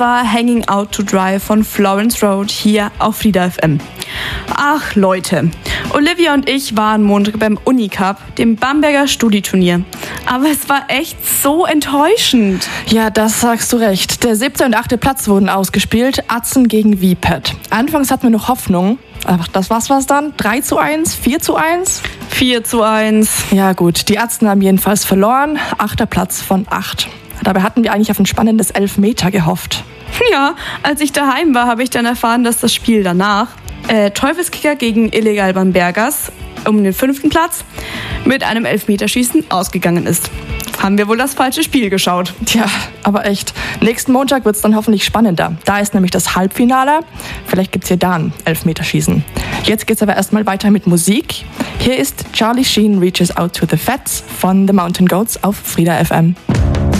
war Hanging Out to Dry von Florence Road hier auf Frieda FM. Ach Leute, Olivia und ich waren Montag beim Unicup, dem Bamberger Studi-Turnier. Aber es war echt so enttäuschend. Ja, das sagst du recht. Der 7. und 8. Platz wurden ausgespielt, Atzen gegen VPAD. Anfangs hatten wir noch Hoffnung, aber das war's dann? 3:1, 4:1? 4:1. Ja gut, die Atzen haben jedenfalls verloren, 8. Platz von 8. Dabei hatten wir eigentlich auf ein spannendes Elfmeter gehofft. Ja, als ich daheim war, habe ich dann erfahren, dass das Spiel danach Teufelskicker gegen Illegal Bambergers um den 5. Platz mit einem Elfmeterschießen ausgegangen ist. Haben wir wohl das falsche Spiel geschaut. Tja, aber echt. Nächsten Montag wird es dann hoffentlich spannender. Da ist nämlich das Halbfinale. Vielleicht gibt's hier da ein Elfmeterschießen. Jetzt geht's aber erstmal weiter mit Musik. Hier ist Charlie Sheen Reaches Out to the Fats von The Mountain Goats auf Frieda FM.